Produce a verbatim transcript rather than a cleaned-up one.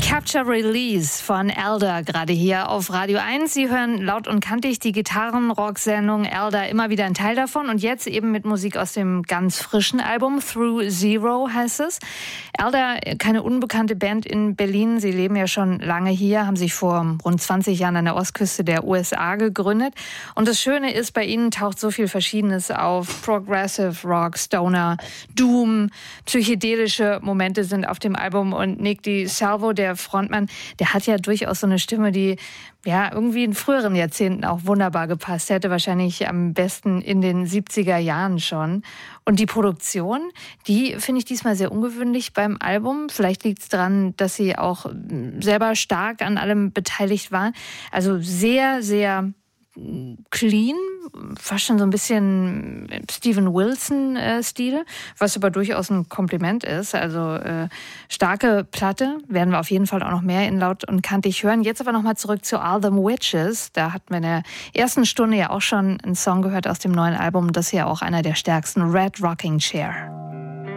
Capture Release von Elder gerade hier auf Radio eins. Sie hören laut und kantig die Gitarrenrock-Sendung Elder, immer wieder ein Teil davon. Und jetzt eben mit Musik aus dem ganz frischen Album, Through Zero heißt es. Elder, keine unbekannte Band in Berlin. Sie leben ja schon lange hier, haben sich vor rund zwanzig Jahren an der Ostküste der U S A gegründet. Und das Schöne ist, bei ihnen taucht so viel Verschiedenes auf. Progressive Rock, Stoner, Doom, psychedelische Momente sind auf dem Album. Und Nick DiSalvo, der Frontmann, der hat ja durchaus so eine Stimme, die ja irgendwie in früheren Jahrzehnten auch wunderbar gepasst hätte, wahrscheinlich am besten in den siebziger Jahren schon. Und die Produktion, die finde ich diesmal sehr ungewöhnlich beim Album. Vielleicht liegt es daran, dass sie auch selber stark an allem beteiligt waren. Also sehr, sehr clean, fast schon so ein bisschen Steven Wilson-Stil, was aber durchaus ein Kompliment ist. Also äh, starke Platte, werden wir auf jeden Fall auch noch mehr in laut und kantig hören. Jetzt aber nochmal zurück zu All Them Witches. Da hatten wir in der ersten Stunde ja auch schon einen Song gehört aus dem neuen Album. Das ist ja auch einer der stärksten, Red Rocking Chair.